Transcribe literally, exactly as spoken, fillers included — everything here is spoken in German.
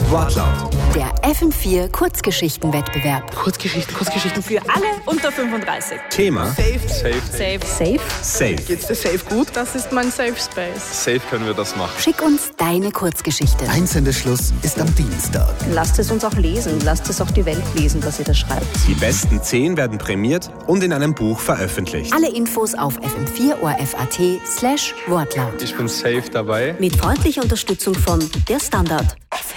Wortlaut. Der F M vier Kurzgeschichtenwettbewerb. Kurzgeschichten, Kurzgeschichten. Für alle unter fünfunddreißig. Thema Safe. Safe. Safe. Safe? Safe. Geht's dir safe gut? Das ist mein Safe Space. Safe können wir das machen. Schick uns deine Kurzgeschichte. Einsendeschluss ist am Dienstag. Lasst es uns auch lesen. Lasst es auch die Welt lesen, was ihr da schreibt. Die besten zehn werden prämiert und in einem Buch veröffentlicht. Alle Infos auf f m vier o r f punkt a t slash Wortlaut. Ich bin safe dabei. Mit freundlicher Unterstützung von Der Standard.